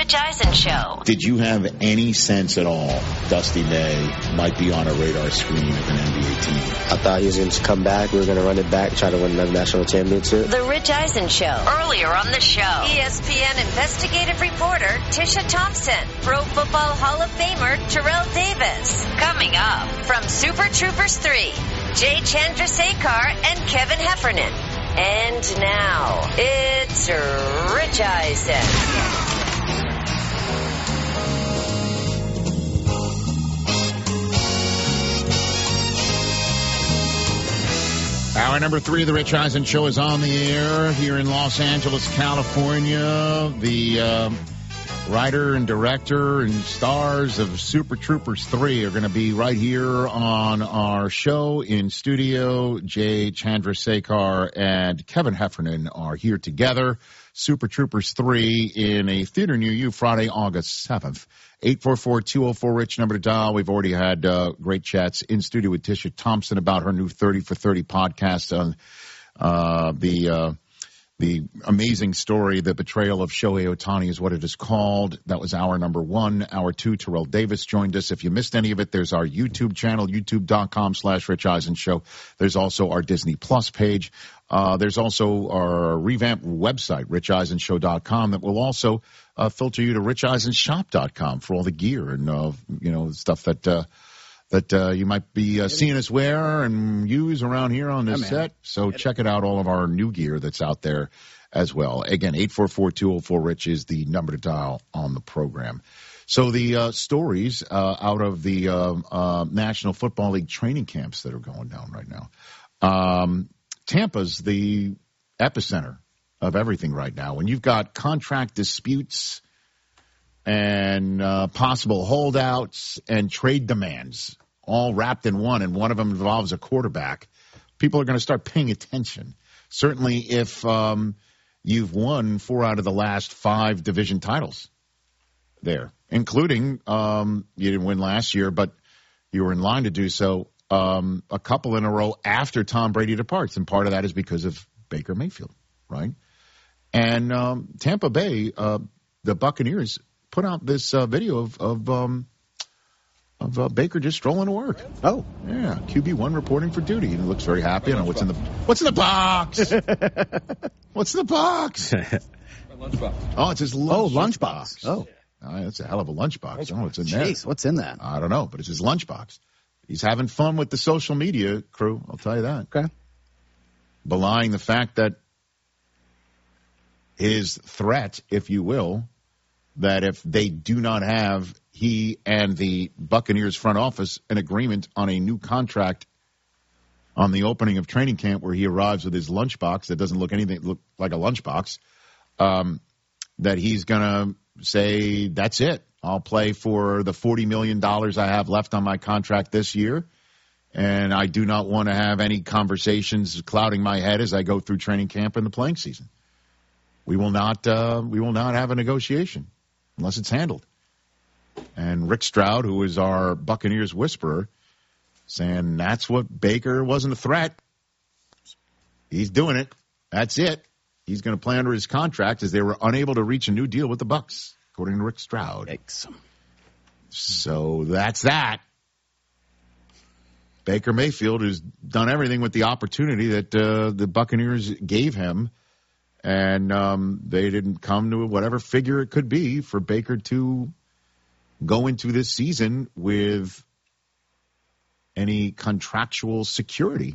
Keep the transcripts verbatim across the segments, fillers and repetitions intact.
Rich Eisen Show. Did you have any sense at all Dusty May might be on a radar screen of an N B A team? I thought he was going to come back. We were going to run it back, try to win another national championship. The Rich Eisen Show. Earlier on the show, E S P N investigative reporter Tisha Thompson, Pro Football Hall of Famer Terrell Davis. Coming up from Super Troopers three, Jay Chandrasekhar and Kevin Heffernan. And now, it's Rich Eisen. Hour number three of the Rich Eisen Show is on the air here in Los Angeles, California. The uh, writer and director and stars of Super Troopers three are going to be right here on our show in studio. Jay Chandrasekhar and Kevin Heffernan are here together. Super Troopers three in a theater near you Friday, August seventh. eight four four, two oh four, Rich, number to dial. We've already had uh, great chats in studio with Tisha Thompson about her new thirty for thirty podcast on uh, the uh, the amazing story, The Betrayal of Shohei Ohtani is what it is called. That was hour number one. Hour two, Terrell Davis joined us. If you missed any of it, there's our YouTube channel, youtube.com slash Rich Eisen Show. There's also our Disney Plus page. Uh, there's also our revamped website, rich eisen show dot com, that will also uh, filter you to rich eisen shop dot com for all the gear and, uh, you know, stuff that uh, that uh, you might be uh, seeing us wear and use around here on this set. So check it out, all of our new gear that's out there as well. Again, eight four four, two oh four, Rich is the number to dial on the program. So the uh, stories uh, out of the uh, uh, National Football League training camps that are going down right now. Um Tampa's the epicenter of everything right now. When you've got contract disputes and uh, possible holdouts and trade demands all wrapped in one, and one of them involves a quarterback, people are going to start paying attention. Certainly if um, you've won four out of the last five division titles there, including um, you didn't win last year, but you were in line to do so. Um, a couple in a row after Tom Brady departs, and part of that is because of Baker Mayfield, right? And um, Tampa Bay, uh, the Buccaneers, put out this uh, video of of, um, of uh, Baker just strolling to work. Oh, yeah, Q B one reporting for duty, and he looks very happy. I don't know what's in the what's in the box. What's in the box? Lunchbox. Oh, it's his lunch oh lunchbox. box. Oh, uh, that's a hell of a lunchbox. I don't know what's in Jeez, there. what's in that? I don't know, but it's his lunchbox. He's having fun with the social media crew, I'll tell you that. Okay. Belying the fact that his threat, if you will, that if they do not have he and the Buccaneers front office an agreement on a new contract on the opening of training camp where he arrives with his lunchbox that doesn't look anything look like a lunchbox, um, that he's going to say, that's it. I'll play for the forty million dollars I have left on my contract this year, and I do not want to have any conversations clouding my head as I go through training camp and the playing season. We will not uh, we will not have a negotiation unless it's handled. And Rick Stroud, who is our Buccaneers whisperer, saying that's what Baker wasn't a threat. He's doing it. That's it. He's going to play under his contract as they were unable to reach a new deal with the Bucs, according to Rick Stroud. Yikes. So that's that. Baker Mayfield has done everything with the opportunity that uh, the Buccaneers gave him, and um, they didn't come to whatever figure it could be for Baker to go into this season with any contractual security.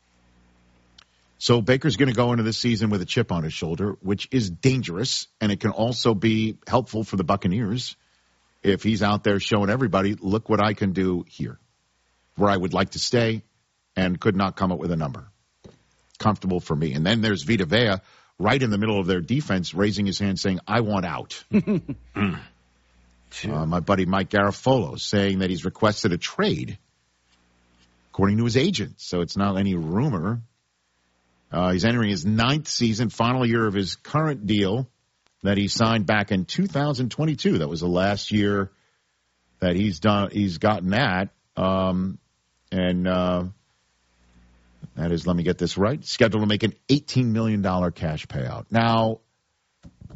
So Baker's going to go into this season with a chip on his shoulder, which is dangerous, and it can also be helpful for the Buccaneers if he's out there showing everybody, look what I can do here, where I would like to stay and could not come up with a number. Comfortable for me. And then there's Vita Vea right in the middle of their defense raising his hand saying, I want out. mm. uh, my buddy Mike Garafolo saying that he's requested a trade, according to his agent. So it's not any rumor. Uh, he's entering his ninth season, final year of his current deal that he signed back in two thousand twenty-two. That was the last year that he's done. He's gotten that, um, and uh, that is, let me get this right, scheduled to make an eighteen million dollars cash payout. Now,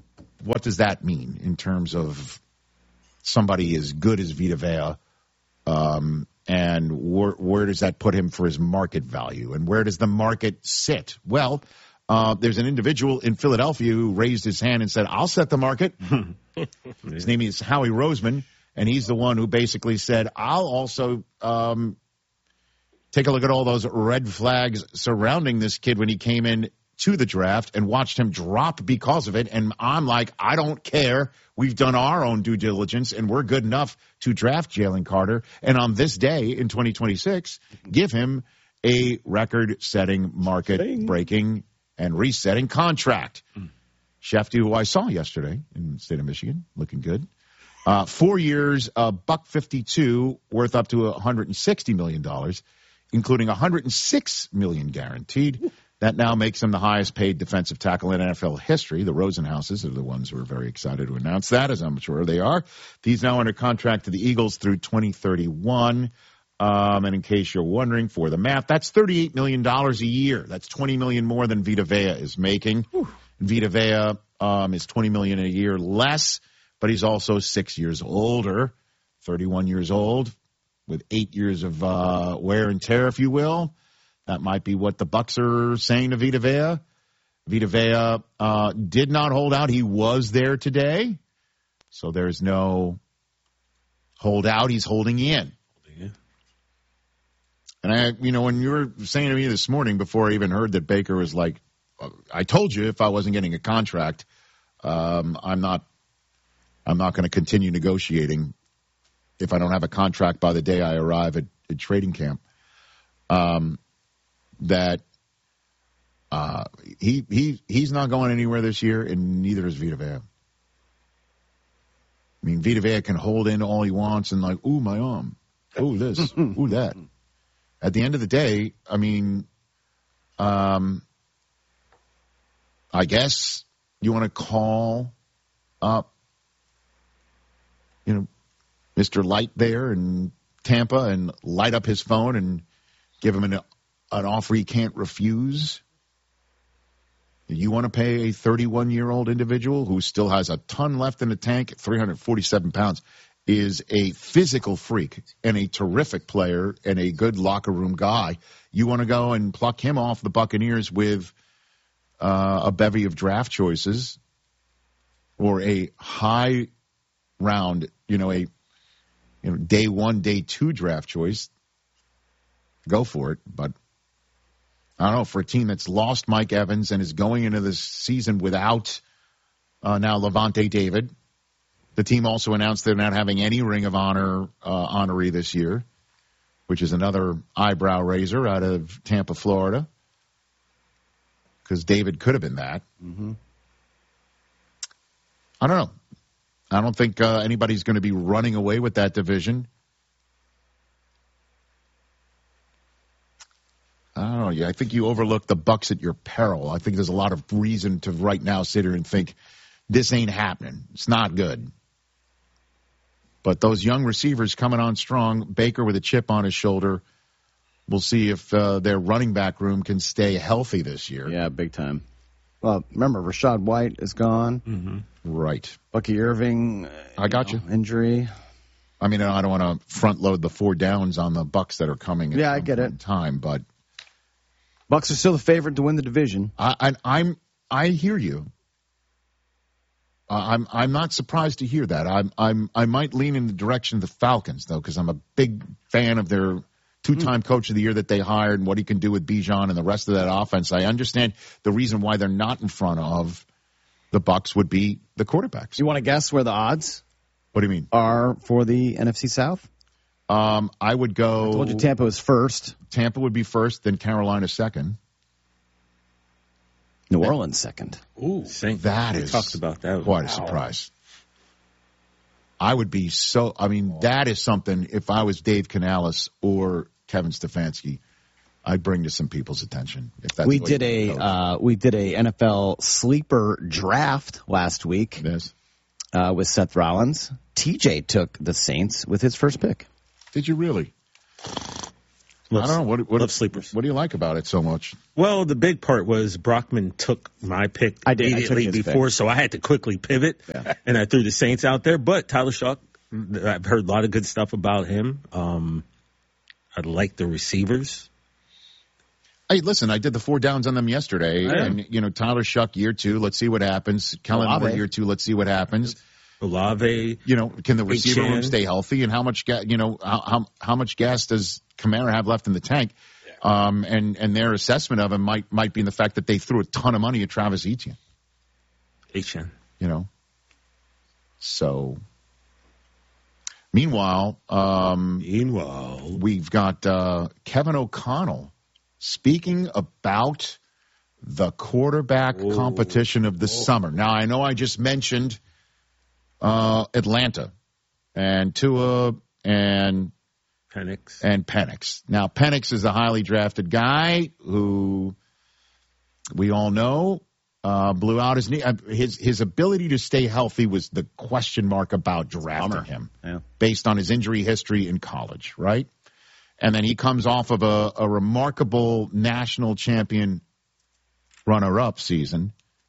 what does that mean in terms of somebody as good as Vita Vea? Um, and where, where does that put him for his market value? And where does the market sit? Well, uh, there's an individual in Philadelphia who raised his hand and said, I'll set the market. His name is Howie Roseman, and he's the one who basically said, I'll also um, take a look at all those red flags surrounding this kid when he came in to the draft and watched him drop because of it. And I'm like, I don't care. We've done our own due diligence, and we're good enough to draft Jalen Carter. And on this day in twenty twenty-six, give him a record-setting, market-breaking, and resetting contract. Mm. Shefty, who I saw yesterday in the state of Michigan, looking good. Uh, four years, a buck fifty-two, worth up to one hundred sixty million dollars, including one hundred six million dollars guaranteed. That now makes him the highest-paid defensive tackle in N F L history. The Rosenhauses are the ones who are very excited to announce that, as I'm sure they are. He's now under contract to the Eagles through twenty thirty-one. Um, and in case you're wondering, for the math, that's thirty-eight million dollars a year. That's twenty million dollars more than Vita Vea is making. Whew. Vita Vea um, is twenty million dollars a year less, but he's also six years older, thirty-one years old, with eight years of uh, wear and tear, if you will. That might be what the Bucs are saying to Vita Vea. Vita Vea uh, did not hold out. He was there today. So there's no hold out. He's holding in. Holding in. And, I, you know, when you were saying to me this morning before I even heard that Baker was like, I told you if I wasn't getting a contract, um, I'm not I'm not going to continue negotiating if I don't have a contract by the day I arrive at, at training camp. Um. That uh, he he he's not going anywhere this year, and neither is Vita Vea. I mean, Vita Vea can hold in all he wants and like, ooh, my arm, ooh, this, ooh, that. At the end of the day, I mean, um, I guess you want to call up, you know, Mister Light there in Tampa and light up his phone and give him an an offer he can't refuse. You want to pay a thirty-one-year-old individual who still has a ton left in the tank, three hundred forty-seven pounds, is a physical freak and a terrific player and a good locker room guy. You want to go and pluck him off the Buccaneers with uh, a bevy of draft choices or a high round, you know, a you know day one, day two draft choice, go for it. But I don't know, for a team that's lost Mike Evans and is going into this season without uh, now Levante David. The team also announced they're not having any Ring of Honor uh, honoree this year, which is another eyebrow raiser out of Tampa, Florida, because David could have been that. Mm-hmm. I don't know. I don't think uh, anybody's going to be running away with that division. I don't know. Yeah, I think you overlook the Bucs at your peril. I think there's a lot of reason to right now sit here and think this ain't happening. It's not good. But those young receivers coming on strong, Baker with a chip on his shoulder, we'll see if uh, their running back room can stay healthy this year. Yeah, big time. Well, remember, Rashad White is gone. Mm-hmm. Right. Bucky Irving. I got you. Know, injury. I mean, I don't want to front load the four downs on the Bucs that are coming at yeah, I get it. time, but Bucs are still the favorite to win the division. I, I, I'm, I hear you. Uh, I'm, I'm not surprised to hear that. I'm, I'm, I might lean in the direction of the Falcons though, because I'm a big fan of their two-time mm. coach of the year that they hired and what he can do with Bijan and the rest of that offense. I understand the reason why they're not in front of the Bucs would be the quarterbacks. You want to guess where the odds? What do you mean? Are for the N F C South? Um, I would go. I told you Tampa was first. Tampa would be first, then Carolina second. New Orleans second. Ooh, that is talked about that. Quite wow. a surprise. I would be so. I mean, that is something. If I was Dave Canales or Kevin Stefanski, I'd bring to some people's attention. If that's we did a uh, we did a N F L sleeper draft last week. Yes. Uh, with Seth Rollins. T J took the Saints with his first pick. Did you really? I don't know. What, what, love sleepers. What do you like about it so much? Well, the big part was Brockman took my pick I did. immediately I took his before, pick. so I had to quickly pivot, Yeah. and I threw the Saints out there. But Tyler Shough, I've heard a lot of good stuff about him. Um, I like the receivers. Hey, listen, I did the four downs on them yesterday, Yeah. and, you know, Tyler Shough, year two, let's see what happens. Kellen Olave. Moore, year two, let's see what happens. Olave, You know, can the receiver Etienne. room stay healthy, and how much, ga- you know, how, how how much gas does Kamara have left in the tank? Um, and and their assessment of him might might be in the fact that they threw a ton of money at Travis Etienne. Etienne. You know, so. Meanwhile, um, Meanwhile, we've got uh, Kevin O'Connell speaking about the quarterback Whoa. competition of the Whoa. summer. Now, I know I just mentioned uh, Atlanta and Tua and Penix. and Penix. Now, Penix is a highly drafted guy who we all know uh, blew out his knee. Uh, His his ability to stay healthy was the question mark about drafting Bummer. him Yeah. based on his injury history in college, right? And then he comes off of a, a remarkable national champion runner-up season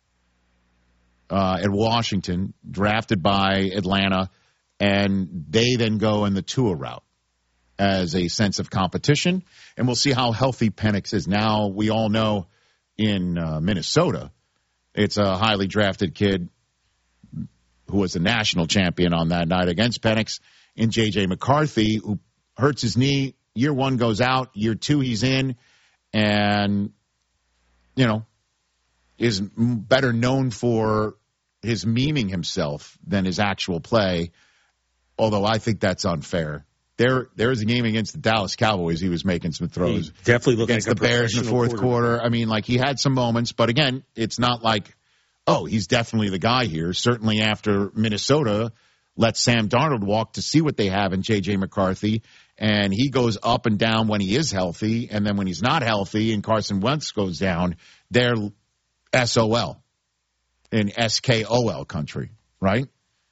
uh, at Washington, drafted by Atlanta, and they then go in the Tua route as a sense of competition. And we'll see how healthy Penix is. Now, we all know in uh, Minnesota, it's a highly drafted kid who was a national champion on that night against Penix, in J J McCarthy, who hurts his knee. Year one goes out. Year two, he's in. And, you know, is m- better known for his memeing himself than his actual play, although I think that's unfair. There, there was a game against the Dallas Cowboys. He was making some throws He definitely looked against like a the Bears in the professional fourth quarterback. quarter. I mean, like, he had some moments, but again, it's not like, oh, he's definitely the guy here. Certainly after Minnesota let Sam Darnold walk to see what they have in J J McCarthy, and he goes up and down when he is healthy, and then when he's not healthy and Carson Wentz goes down, they're S O L in S K O L country, right?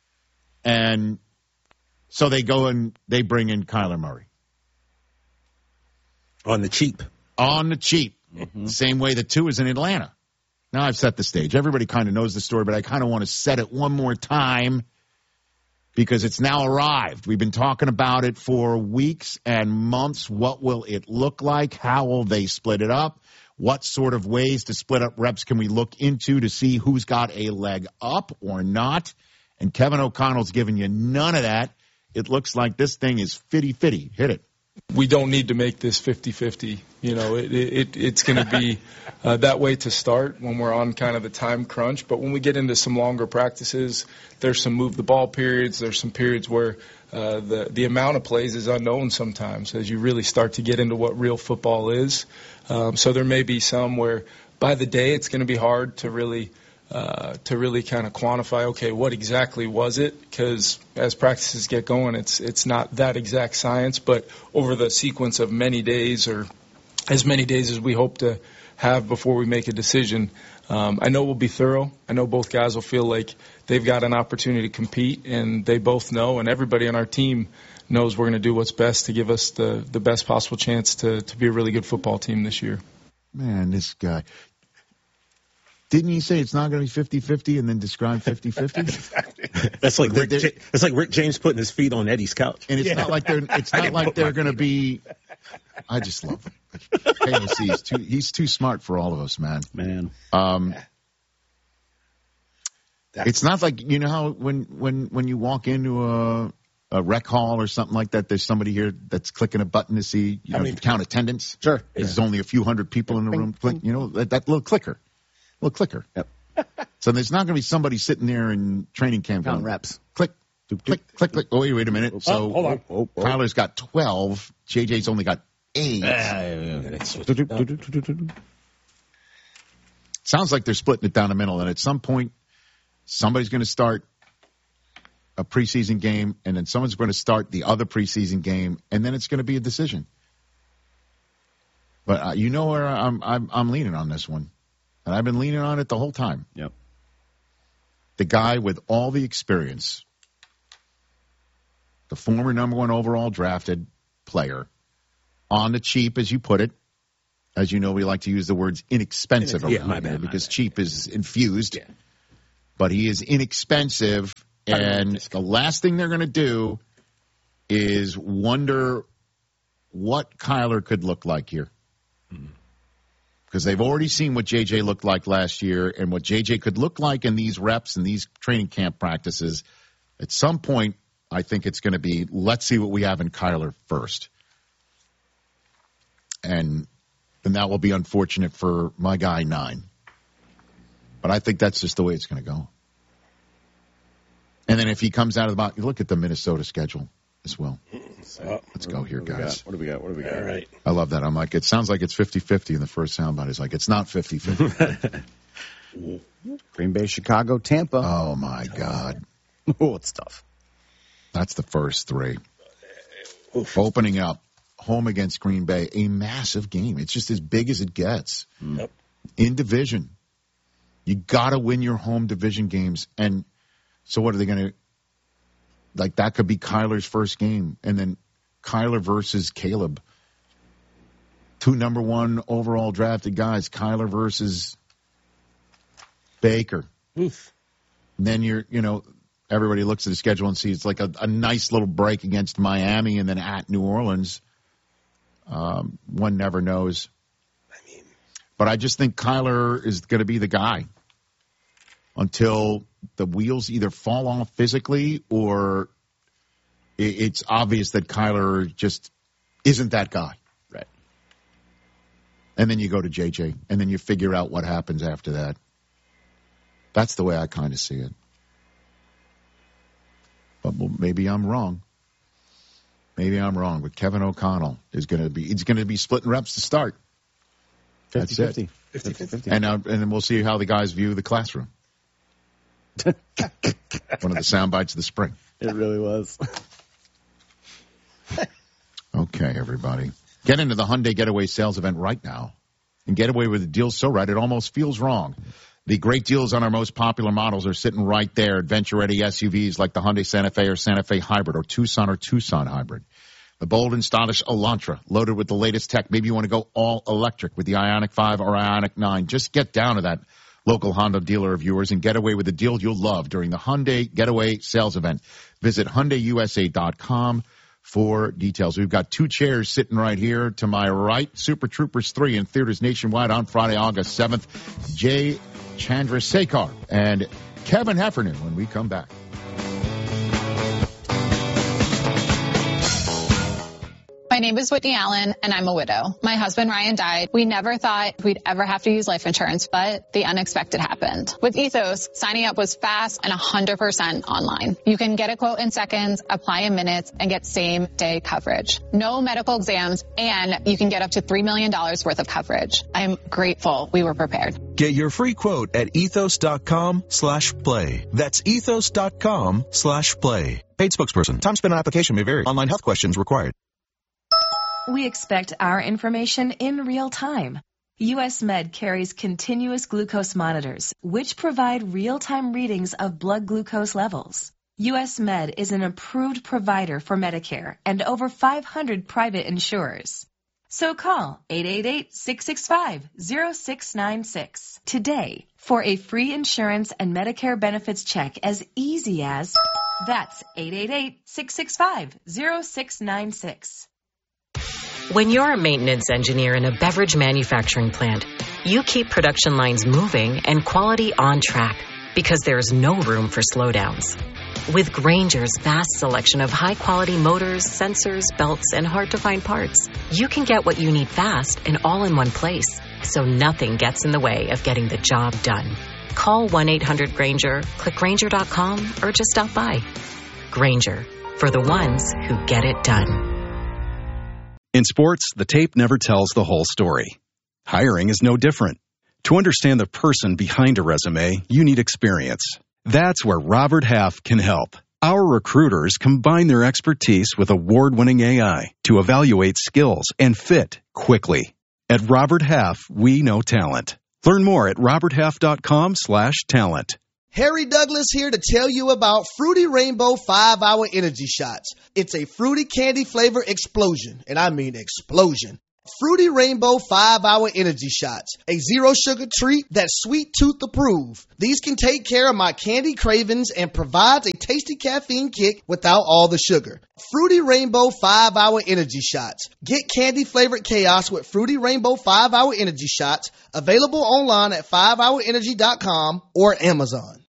And so they go and they bring in Kyler Murray. On the cheap. On the cheap. Mm-hmm. Same way the two is in Atlanta. Now I've set the stage. Everybody kind of knows the story, but I kind of want to set it one more time because it's now arrived. We've been talking about it for weeks and months. What will it look like? How will they split it up? What sort of ways to split up reps can we look into to see who's got a leg up or not? And Kevin O'Connell's giving you none of that. It looks like this thing is fitty-fitty. Hit it. We don't need to make this fifty-fifty. You know, it, it it's going to be uh, that way to start when we're on kind of the time crunch. But when we get into some longer practices, there's some move the ball periods. There's some periods where uh, the the amount of plays is unknown sometimes as you really start to get into what real football is. Um, so there may be some where by the day it's going to be hard to really uh, to really kind of quantify, okay, what exactly was it? Because as practices get going, it's it's not that exact science, but over the sequence of many days or as many days as we hope to have before we make a decision, um, I know we'll be thorough. I know both guys will feel like they've got an opportunity to compete, and they both know, and everybody on our team knows we're going to do what's best to give us the, the best possible chance to, to be a really good football team this year. Man, this guy. Didn't he say it's not going to be fifty-fifty and then describe fifty-fifty? That's like Rick, They're- Ja- that's like Rick James putting his feet on Eddie's couch. And it's not like they're it's not like they're going to be. I just love it. K O C is too he's too smart for all of us, man. Man. Um, it's not like, you know how when when when you walk into a a rec hall or something like that, there's somebody here that's clicking a button to see, you know, to count attendance. Sure. There's only a few hundred people in the room. Click, you know, that, that little clicker, little clicker. Yep. So there's not going to be somebody sitting there in training camp Counting going, reps. click, click, click, click. Oh, wait, wait a minute. So Oh, hold on. Oh, oh. Tyler's got twelve. J J's only got eight. Sounds like they're splitting it down the middle. And at some point, somebody's going to start a preseason game, and then someone's going to start the other preseason game, and then it's going to be a decision. But uh, you know where I'm, I'm I'm leaning on this one, and I've been leaning on it the whole time. Yep. The guy with all the experience, the former number one overall drafted player, on the cheap, as you put it. As you know, we like to use the words inexpensive Yeah, around my here bad, my because bad. cheap is infused. Yeah. But he is inexpensive, and the last thing they're going to do is wonder what Kyler could look like here. Because they've already seen what J J looked like last year and what J J could look like in these reps and these training camp practices. At some point, I think it's going to be, let's see what we have in Kyler first. And then that will be unfortunate for my guy, nine. But I think that's just the way it's going to go. And then if he comes out of the box, look at the Minnesota schedule as well. Oh, Let's go here, what do we guys. got? What do we got? What do we got? All right. I love that. I'm like, it sounds like it's fifty-fifty in the first soundbite. It's like, it's not fifty-fifty. Green Bay, Chicago, Tampa. Oh, my God. Oh, it's tough. That's the first three. Oof. Opening up, home against Green Bay, a massive game. It's just as big as it gets. Yep. In division. You got to win your home division games. And so what are they going to, like that could be Kyler's first game. And then Kyler versus Caleb. Two number one overall drafted guys. Kyler versus Baker. Oof. And then you're, you know, everybody looks at the schedule and sees like a, a nice little break against Miami and then at New Orleans. Um, one never knows. I mean, but I just think Kyler is going to be the guy until the wheels either fall off physically or it, it's obvious that Kyler just isn't that guy. Right. And then you go to J J, and then you figure out what happens after that. That's the way I kind of see it. But well, maybe I'm wrong. Maybe I'm wrong. But Kevin O'Connell is going to be, he's going to be splitting reps to start. That's it. fifty-fifty. And, uh, and then we'll see how the guys view the classroom. One of the sound bites of the spring. It really was. Okay, everybody. Get into the Hyundai Getaway sales event right now and get away with the deal so right it almost feels wrong. The great deals on our most popular models are sitting right there. Adventure-ready S U Vs like the Hyundai Santa Fe or Santa Fe Hybrid or Tucson or Tucson Hybrid. The bold and stylish Elantra, loaded with the latest tech. Maybe you want to go all electric with the Ioniq five or Ioniq nine. Just get down to that local Honda dealer of yours and get away with the deal you'll love during the Hyundai Getaway sales event. Visit Hyundai U S A dot com for details. We've got two chairs sitting right here to my right. Super Troopers three in theaters nationwide on Friday, August seventh. Jay Chandrasekhar and Kevin Heffernan when we come back. My name is Whitney Allen, and I'm a widow. My husband, Ryan, died. We never thought we'd ever have to use life insurance, but the unexpected happened. With Ethos, signing up was fast and one hundred percent online. You can get a quote in seconds, apply in minutes, and get same-day coverage. No medical exams, and you can get up to three million dollars worth of coverage. I'm grateful we were prepared. Get your free quote at ethos.com slash play. That's ethos.com slash play. Paid spokesperson. Time spent on application may vary. Online health questions required. We expect our information in real time. U S Med carries continuous glucose monitors, which provide real-time readings of blood glucose levels. U S Med is an approved provider for Medicare and over five hundred private insurers. So call eight eight eight, six six five, zero six nine six today for a free insurance and Medicare benefits check as easy as, that's eight eight eight, six six five, zero six nine six. When you're a maintenance engineer in a beverage manufacturing plant, you keep production lines moving and quality on track because there's no room for slowdowns. With Grainger's vast selection of high-quality motors, sensors, belts, and hard-to-find parts, you can get what you need fast and all in one place, so nothing gets in the way of getting the job done. Call one eight hundred Grainger, click Grainger dot com, or just stop by. Grainger, for the ones who get it done. In sports, the tape never tells the whole story. Hiring is no different. To understand the person behind a resume, you need experience. That's where Robert Half can help. Our recruiters combine their expertise with award-winning A I to evaluate skills and fit quickly. At Robert Half, we know talent. Learn more at robert half dot com slash talent. Harry Douglas here to tell you about Fruity Rainbow five hour Energy Shots. It's a fruity candy flavor explosion, and I mean explosion. Fruity Rainbow five hour Energy Shots, a zero-sugar treat that's sweet tooth approved. These can take care of my candy cravings and provides a tasty caffeine kick without all the sugar. Fruity Rainbow five hour Energy Shots. Get candy-flavored chaos with Fruity Rainbow five hour Energy Shots, available online at five hour energy dot com or Amazon.